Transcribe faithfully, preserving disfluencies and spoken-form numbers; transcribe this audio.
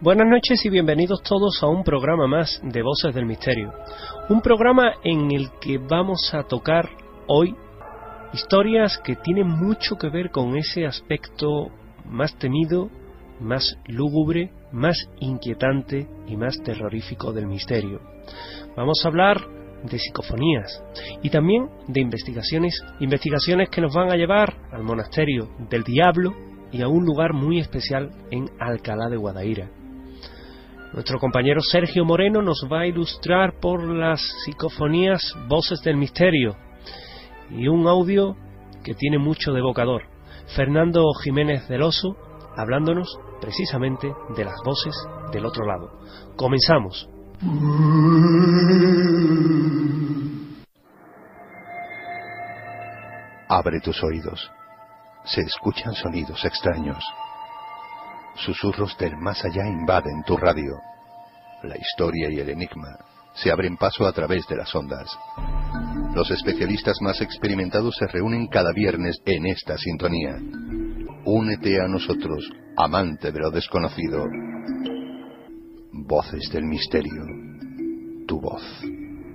Buenas noches y bienvenidos todos a un programa más de Voces del Misterio. Un programa en el que vamos a tocar hoy historias que tienen mucho que ver con ese aspecto más temido, más lúgubre, más inquietante y más terrorífico del misterio. Vamos a hablar de psicofonías y también de investigaciones, investigaciones que nos van a llevar al monasterio del Diablo y a un lugar muy especial en Alcalá de Guadaira. Nuestro compañero Sergio Moreno nos va a ilustrar por las psicofonías Voces del Misterio y un audio que tiene mucho de evocador. Fernando Jiménez del Oso hablándonos precisamente de las voces del otro lado. Comenzamos. Abre tus oídos. Se escuchan sonidos extraños. Susurros del más allá invaden tu radio. La historia y el enigma se abren paso a través de las ondas. Los especialistas más experimentados se reúnen cada viernes en esta sintonía. Únete a nosotros, amante de lo desconocido. Voces del Misterio. Tu voz.